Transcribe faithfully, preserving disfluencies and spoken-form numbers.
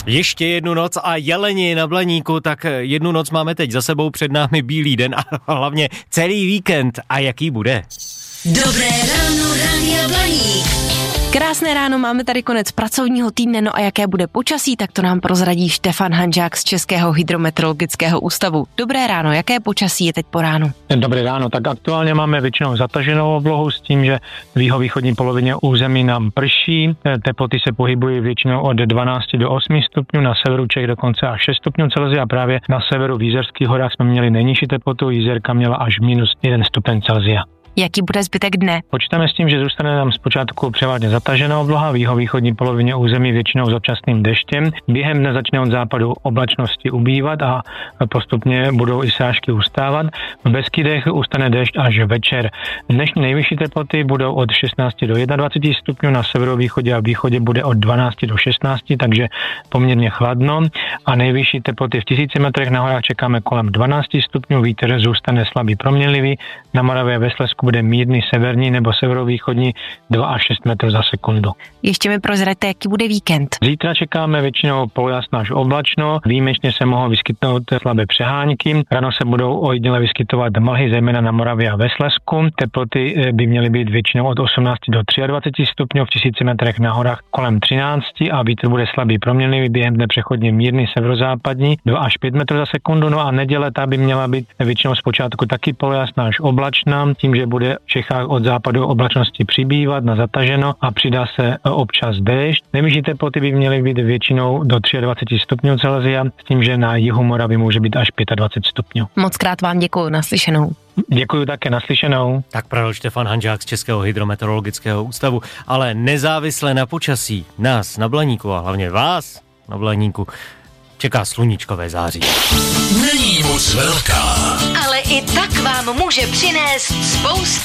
Ještě jednu noc a jeleni na Blaníku, tak jednu noc máme teď za sebou, před námi bílý den a hlavně celý víkend. A jaký bude? Dobré ráno, Rádia Blaník. Krásné ráno, máme tady konec pracovního týdne, no a jaké bude počasí, tak to nám prozradí Štefan Hanžák z Českého hydrometeorologického ústavu. Dobré ráno, jaké počasí je teď po ránu? Dobré ráno, tak aktuálně máme většinou zataženou oblohu s tím, že v jihovýchodní polovině území nám prší, teploty se pohybují většinou od dvanáct do osmi stupňů, na severu Čech dokonce až šest stupňů Celsia a právě na severu v Jizerských horách jsme měli nejnižší teplotu, Jizerka měla až minus jeden stupeň Celsia. Jaký bude zbytek dne? Počítáme s tím, že zůstane nám zpočátku převážně zatažená obloha, v jihovýchodní polovině území většinou s občasným deštěm. Během dne začne od západu oblačnosti ubývat a postupně budou i srážky ustávat. V Beskydech ustane déšť až večer. Dnešní nejvyšší teploty budou od šestnáct do dvacet jedna stupňů, na severovýchodě a východě bude od dvanáct do šestnáct, takže poměrně chladno. A nejvyšší teploty v tisíci metrech na horách čekáme kolem dvanáct stupňů, vítr zůstane slabý proměnlivý, na Moravě a ve Slezsku bude mírný severní nebo severovýchodní dva až šest metrů za sekundu. Ještě mi prozraďte, jaký bude víkend. Zítra čekáme většinou polojasno až oblačno, výjimečně se mohou vyskytnout slabé přehánky, ráno se budou ojediněle vyskytovat mlhy, zejména na Moravě a ve Slezsku. Teploty by měly být většinou od osmnáct do dvacet tři stupňů, v tisíci metrech na horách kolem třináct a vítr bude slabý proměnlivý, během dne přechodně mírný severozápadní dva až pět metrů za sekundu. No a neděle ta by měla být většinou zpočátku taky polojasná až oblačná, tím, že bude v Čechách od západu oblačnosti přibývat na zataženo a přidá se občas déšť. Nejvyšší teploty by měly být většinou do dvacet tři stupňů Celsia, s tím, že na jihu Moravy může být až dvacet pět stupňů. Moc krát vám děkuju, naslyšenou. Děkuji také, naslyšenou. Tak pravil Štefan Hanžák z Českého hydrometeorologického ústavu, ale nezávisle na počasí nás na Blaníku a hlavně vás na Blaníku čeká sluníčkové září. Není moc velká, ale i tak vám může přinést spoustu